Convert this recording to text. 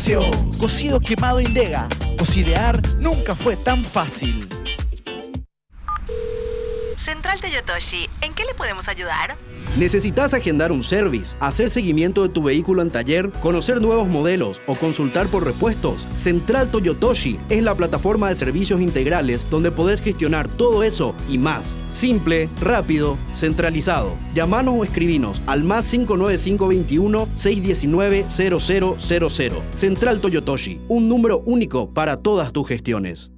Cocido Quemado Indega. Cocidear nunca fue tan fácil. Central Toyotoshi, ¿en qué le podemos ayudar? ¿Necesitas agendar un service, hacer seguimiento de tu vehículo en taller, conocer nuevos modelos o consultar por repuestos? Central Toyotoshi es la plataforma de servicios integrales donde podés gestionar todo eso y más. Simple, rápido, centralizado. Llamanos o escribinos al +595 21 619 0000. Central Toyotoshi, un número único para todas tus gestiones.